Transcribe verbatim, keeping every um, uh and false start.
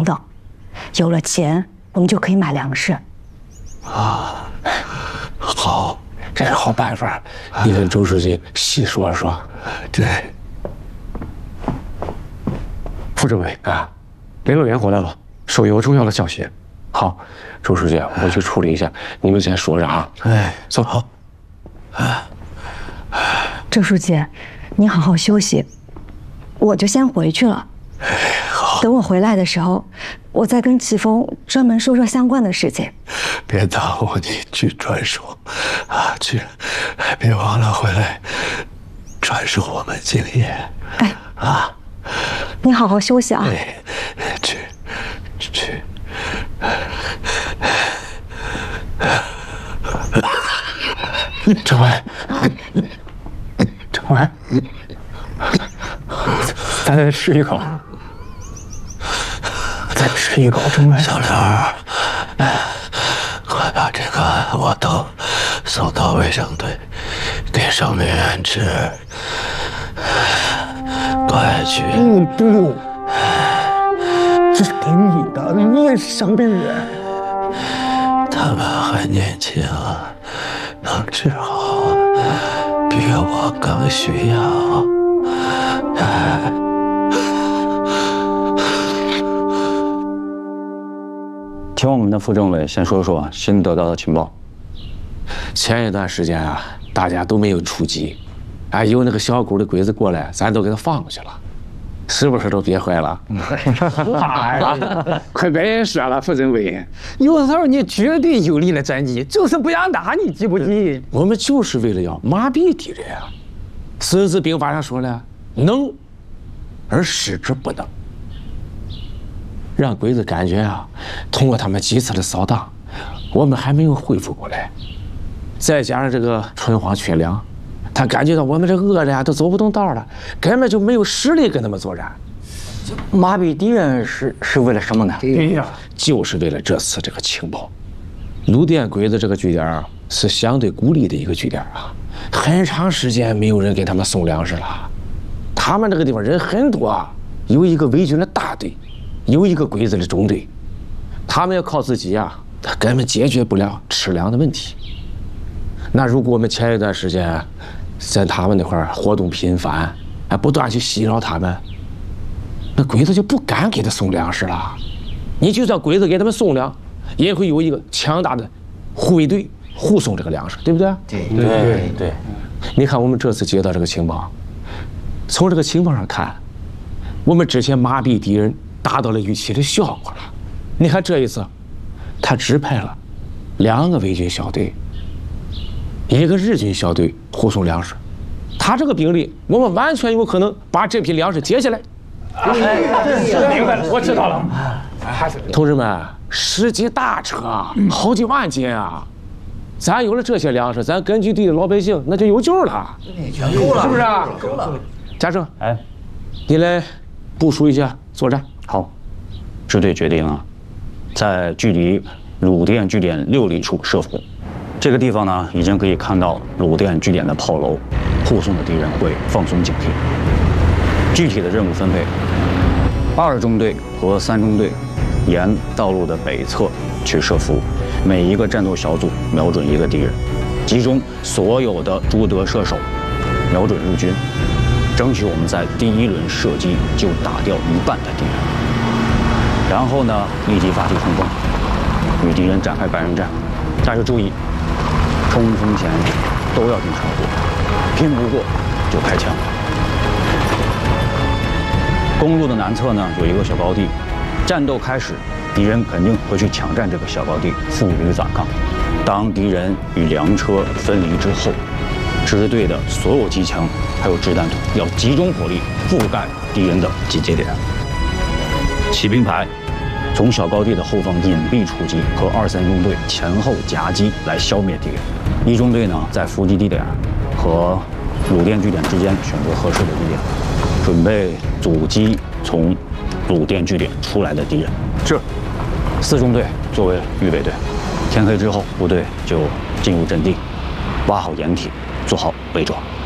等等。有了钱，我们就可以买粮食。 啊，好， 这是好办法。你跟周书记细说说。 对。 副政委啊，联络员回来了，说有重要的消息。好，周书记，我去处理一下，你们先说着啊。 哎， 走。好。 哎， 周书记，你好好休息，我就先回去了。 哎，好。 等我回来的时候，我再跟启峰专门说说相关的事情。 别耽误你去转述啊，去，别忘了回来传授我们经验。 哎， 啊， 你好好休息啊。 哎，去，去。 政委，政委，咱再吃一口，再吃一口，政委。 小刘，哎，快把这个我都送到卫生队，给伤病员吃。快去！ 不不，这是给你的，你也是伤病员。 他们还年轻，能治好，比我更需要。哎， 请我们的副政委先说说新得到的情报。 前一段时间啊，大家都没有出击，哎，有那个小狗的鬼子过来，咱都给它放过去了，是不是都憋坏了？ 哎呀，快别说了，副政委，有时候你绝对有利了战机，就是不想打，你急不急？ 我们就是为了要麻痹敌人啊！《孙子兵法》上说了，能而使之不能，让鬼子感觉啊，通过他们几次的扫荡，我们还没有恢复过来，再加上这个春荒缺粮，他感觉到我们这饿的呀都走不动道了，根本就没有实力跟他们作战。 麻痹敌人是是为了什么呢？ 对呀， 就是为了这次这个情报。鲁甸鬼子这个据点啊，是相对孤立的一个据点啊，很长时间没有人给他们送粮食了。他们这个地方人很多啊，有一个伪军的大队，有一个鬼子的中队，他们要靠自己啊，他根本解决不了吃粮的问题。那如果我们前一段时间在他们那块活动频繁，哎，不断去袭扰他们，那鬼子就不敢给他送粮食了。你就算鬼子给他们送粮，也会有一个强大的护卫队护送这个粮食，对不对？ 对对对。 你看我们这次接到这个情报，从这个情报上看，我们之前麻痹敌人达到了预期的效果了。你看这一次，他只派了两个伪军小队，一个日军小队护送粮食，他这个兵力，我们完全有可能把这批粮食接下来。 哎，明白了，我知道了。 同志们，十几大车，好几万斤啊！咱有了这些粮食，咱根据地的老百姓那就有救了， 够了，是不是？ 够了。嘉盛，哎，你来部署一下作战。 好，支队决定啊，在距离鲁甸据点六里处设伏。这个地方呢，已经可以看到鲁甸据点的炮楼，护送的敌人会放松警惕。具体的任务分配：二中队和三中队沿道路的北侧去设伏，每一个战斗小组瞄准一个敌人，集中所有的朱德射手，瞄准日军，争取我们在第一轮射击就打掉一半的敌人。然后呢，立即发起冲锋，与敌人展开白刃战。但是注意，冲锋前都要定成果，拼不过就开枪。公路的南侧呢有一个小高地，战斗开始，敌人肯定会去抢占这个小高地，负隅反抗。当敌人与粮车分离之后，支队的所有机枪还有掷弹筒要集中火力覆盖敌人的集结点。骑兵排从小高地的后方隐蔽出击，和二三中队前后夹击来消灭敌人。一中队呢在伏击地点和鲁甸据点之间选择合适的地点，准备阻击从鲁甸据点出来的敌人。是。四中队作为预备队，天黑之后部队就进入阵地，挖好掩体，做好伪装。